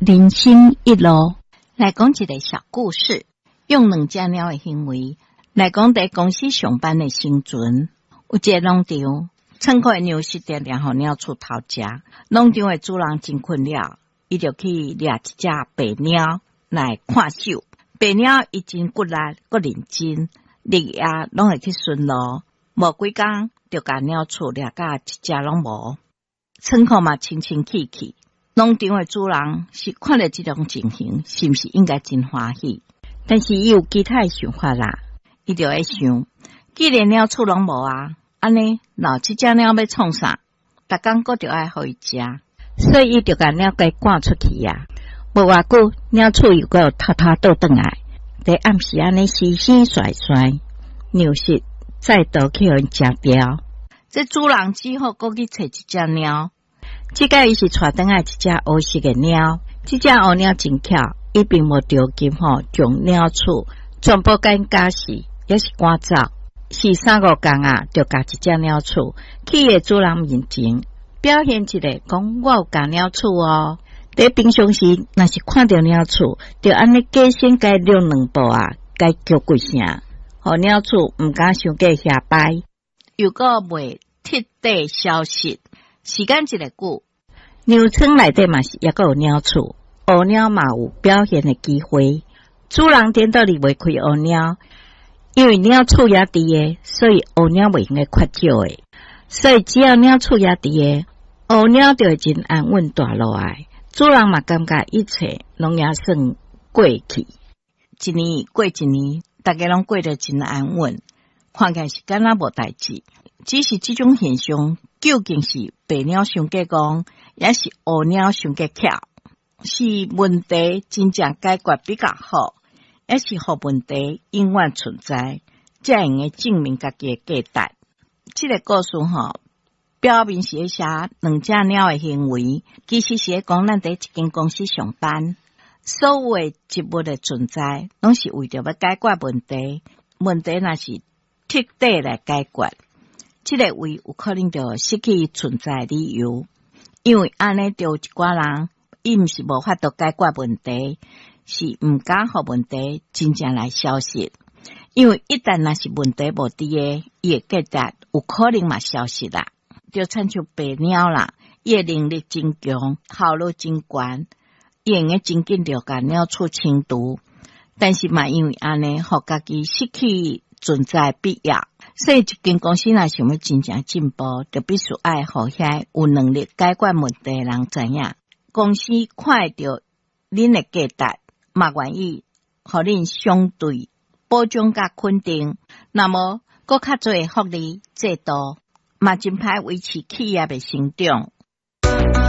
人生一路来讲一个小故事，用两只猫的行为来讲在公司上班的生存。有一个农场，乘客的粮食常常互鸟鼠偷食，农场的主人真困扰，伊就去掠一只白鸟来看守。白鸟伊真骨力，阁认真，日夜拢会去巡逻，无几工就甲鸟鼠掠甲一只拢无。乘客嘛清清气气。农场的主人是看到这种情形，是毋是应该真欢喜？但是伊有其他的想法啦，伊就会想，既然鸟鼠拢无啊，安尼老这只鸟要创啥？逐工阁就爱互伊食，所以伊就甲鸟给赶出去啊。无偌久，鸟鼠又阁偷偷倒转来，在暗时安尼洗洗甩甩，粮食再度去互因食掉。这主人只好阁去找一只鸟。这个伊是带转来一只黑色的鸟，这只黑鸟真巧，伊并无着急将鸟鼠全部赶假死，也是赶走，是3-5天啊，就甲一只鸟鼠去的主人面前表现一个讲我有甲鸟鼠哦。在平常时，若是看到鸟鼠，就安尼假先该溜2步啊，该叫几声，互鸟鼠毋敢伤过下摆，又个袂彻底消失。时间一个久，牛村内底嘛是也有鸟鼠，黑鸟嘛有表现的机会。主人颠倒里袂开黑鸟，因为鸟鼠也伫的，所以黑鸟袂用个缺少的。所以只要鸟鼠也伫的，黑鸟就会真安稳住落来。主人嘛感觉一切拢也算过去。一年过一年，大家拢过得真安稳，看起来是敢若无代志。只是这种现象，究竟是白鸟伤过讲，也是黑鸟伤过巧？是问题真正解决比较好，也是互问题永远存在，才用个证明家己的价值。这个故事表面是写两只鸟的行为，其实是讲咱在一间公司上班，所有的职务的存在，拢是为着要解决问题。问题若是彻底来解决，这个位有可能就失去存在理由，因为安尼就有一寡人，伊毋是无法度解决问题，是毋敢互问题真正来消失。因为一旦若是问题无伫诶，伊诶价值有可能嘛消失啦。就亲像白鸟啦，伊诶能力真强，效率真悬，伊用诶真紧就甲鸟鼠清除，但是嘛因为安尼，互家己失去存在必要。所以一间公司若想要真正进步，就必须爱互遐有能力解决问题的人知影，公司看会到恁的价值，嘛愿意互恁相对保障甲肯定，那么搁较侪福利制度，嘛真歹维持企业的成长，